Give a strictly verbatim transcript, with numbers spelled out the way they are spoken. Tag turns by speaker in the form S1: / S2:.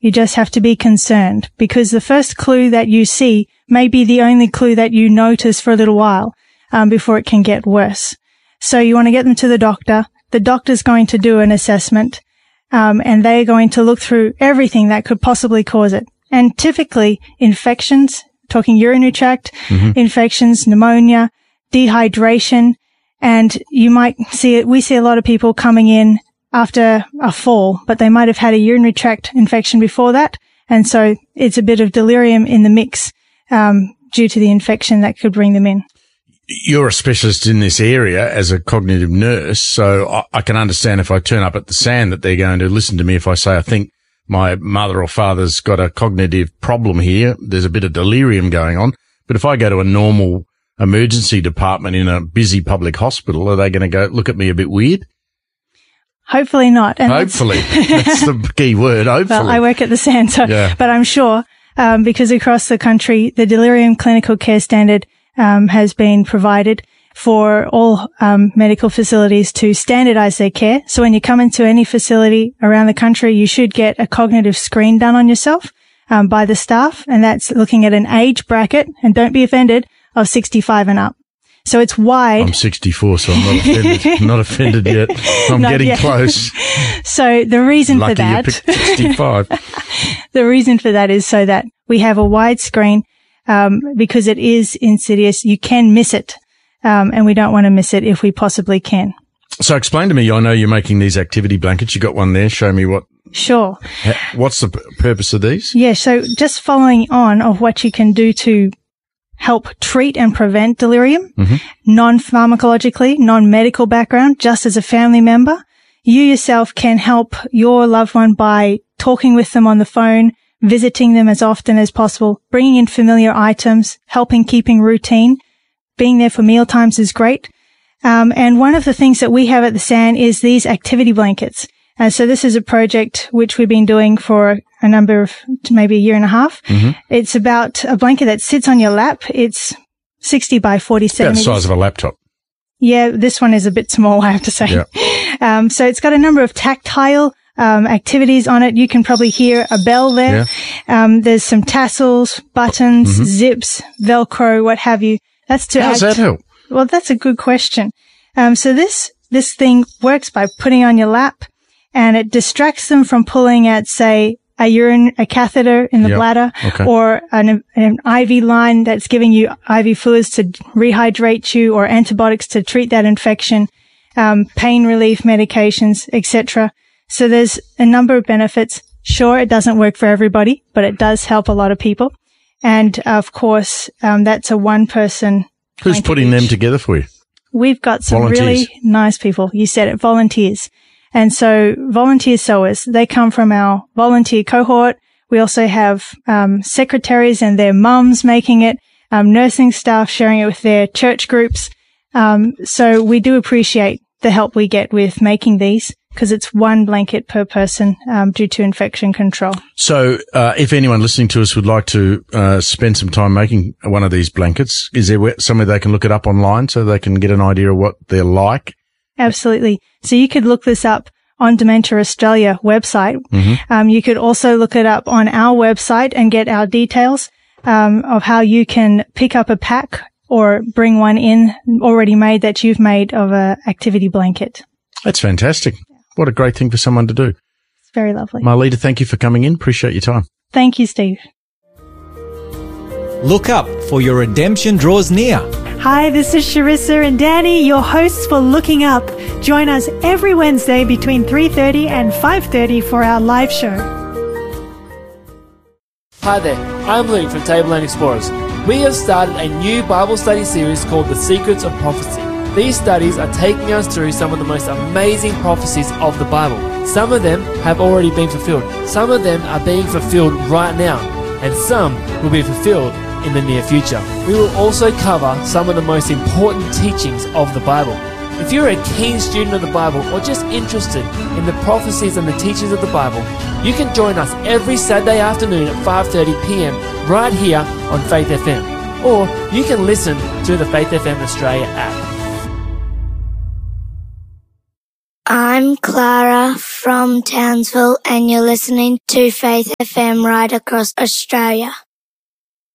S1: You just have to be concerned, because the first clue that you see may be the only clue that you notice for a little while um, before it can get worse. So you want to get them to the doctor. The doctor's going to do an assessment, um, and they're going to look through everything that could possibly cause it. And typically infections, talking urinary tract mm-hmm. infections, pneumonia, dehydration, and you might see it. We see a lot of people coming in after a fall, but they might have had a urinary tract infection before that. And so it's a bit of delirium in the mix, um, due to the infection that could bring them in.
S2: You're a specialist in this area as a cognitive nurse, so I, I can understand if I turn up at the SAN that they're going to listen to me if I say, I think my mother or father's got a cognitive problem here. There's a bit of delirium going on. But if I go to a normal emergency department in a busy public hospital, are they going to go look at me a bit weird?
S1: Hopefully not. And
S2: hopefully. That's, that's the key word, hopefully.
S1: Well, I work at the SAN, so, yeah. But I'm sure, um, because across the country, the delirium clinical care standard um, has been provided for all um, medical facilities to standardize their care. So when you come into any facility around the country, you should get a cognitive screen done on yourself um, by the staff, and that's looking at an age bracket, and don't be offended, of sixty-five and up. So it's wide.
S2: I'm sixty-four, so I'm not offended, not offended yet. I'm not getting yet. Close.
S1: So the reason
S2: Lucky
S1: for that,
S2: you picked sixty-five.
S1: The reason for that is so that we have a wide screen, um, because it is insidious. You can miss it, um, and we don't want to miss it if we possibly can.
S2: So explain to me, I know you're making these activity blankets. You got one there. Show me what.
S1: Sure.
S2: What's the p- purpose of these?
S1: Yeah. So just following on of what you can do to help treat and prevent delirium, mm-hmm. non-pharmacologically, non-medical background, just as a family member. You yourself can help your loved one by talking with them on the phone, visiting them as often as possible, bringing in familiar items, helping keeping routine. Being there for meal times is great. Um, and one of the things that we have at the SAN is these activity blankets. Uh, so this is a project which we've been doing for a number of, maybe a year and a half. Mm-hmm. It's about a blanket that sits on your lap. It's sixty by forty centimeters.
S2: About the size of a laptop.
S1: Yeah, this one is a bit small, I have to say. Yeah. Um, so it's got a number of tactile um, activities on it. You can probably hear a bell there. Yeah. Um, there's some tassels, buttons, mm-hmm. zips, Velcro, what have you. That's to
S2: How does that help?
S1: Well, that's a good question. Um, so this, this thing works by putting on your lap, and it distracts them from pulling at, say, a urine, a catheter in the yep. bladder, okay. or an, an I V line that's giving you I V fluids to rehydrate you, or antibiotics to treat that infection, um, pain relief medications, et cetera. So there's a number of benefits. Sure, it doesn't work for everybody, but it does help a lot of people. And of course, um, that's a one person.
S2: Who's putting them together for you?
S1: We've got some volunteers. Really nice people. You said it, volunteers. And so volunteer sewers, they come from our volunteer cohort. We also have um, secretaries and their mums making it, um, nursing staff sharing it with their church groups. Um, so we do appreciate the help we get with making these, because it's one blanket per person um, due to infection control.
S2: So uh, if anyone listening to us would like to uh, spend some time making one of these blankets, is there somewhere they can look it up online so they can get an idea of what they're like?
S1: Absolutely. So you could look this up on Dementia Australia website. Mm-hmm. Um, you could also look it up on our website and get our details um, of how you can pick up a pack or bring one in already made that you've made of a activity blanket.
S2: That's fantastic. What a great thing for someone to do.
S1: It's very lovely.
S2: Marlita, thank you for coming in. Appreciate your time.
S1: Thank you, Steve.
S3: Look up, for your redemption draws near.
S4: Hi, this is Sharissa and Danny, your hosts for Looking Up. Join us every Wednesday between three thirty and five thirty for our live show.
S5: Hi there, I'm Luke from Tableland Explorers. We have started a new Bible study series called The Secrets of Prophecy. These studies are taking us through some of the most amazing prophecies of the Bible. Some of them have already been fulfilled. Some of them are being fulfilled right now. And some will be fulfilled in the near future. We will also cover some of the most important teachings of the Bible. If you're a keen student of the Bible or just interested in the prophecies and the teachings of the Bible, you can join us every Saturday afternoon at five thirty p.m. right here on Faith F M. Or you can listen to the Faith F M Australia app.
S6: I'm Clara from Townsville, and you're listening to Faith F M right across Australia.